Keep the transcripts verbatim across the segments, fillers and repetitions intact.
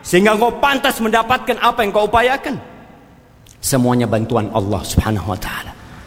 sehingga engkau pantas mendapatkan apa yang kau upayakan. Semuanya bantuan Allah Subhanahu wa ta'ala.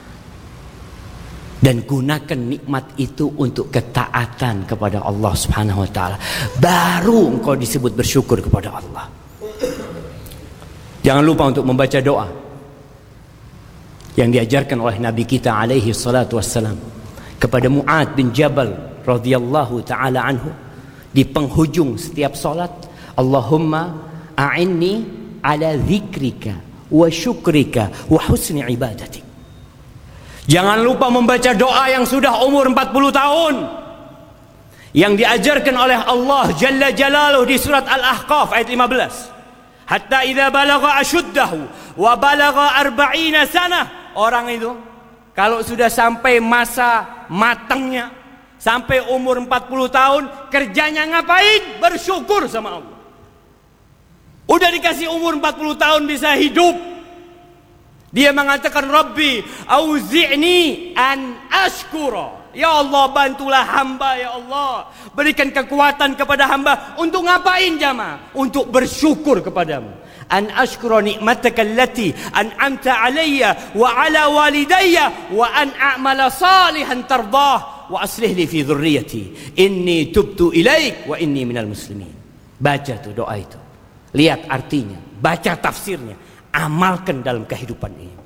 Dan gunakan nikmat itu untuk ketaatan kepada Allah Subhanahu wa ta'ala. Baru engkau disebut bersyukur kepada Allah. Jangan lupa untuk membaca doa yang diajarkan oleh Nabi kita alaihi salatu wassalam kepada Mu'adz bin Jabal radhiyallahu ta'ala anhu di penghujung setiap salat. Allahumma a'inni ala dzikrika wa syukrika wa husni ibadatik. Jangan lupa membaca doa yang sudah umur empat puluh tahun yang diajarkan oleh Allah Jalla Jalaluhu di surat Al-Ahqaf ayat lima belas. Hatta idza balagha ashuddahu wa balagha arba'ina sana. Orang itu kalau sudah sampai masa matangnya, sampai umur empat puluh tahun, kerjanya ngapain? Bersyukur sama Allah. Udah dikasih umur empat puluh tahun bisa hidup, dia mengatakan, Rabbi auzi'ni an ashkura. Ya Allah, bantulah hamba, ya Allah. Berikan kekuatan kepada hamba. Untuk ngapain jamaah? Untuk bersyukur kepadamu. An ashkura ni'mataka allati an'amta alayya wa ala walidayya wa an a'mala salihan tardah wa aslih li fi dhurriyyati inni tubtu ilaik wa inni minal muslimin. Baca tuh doa itu. Lihat artinya, baca tafsirnya. Amalkan dalam kehidupan ini.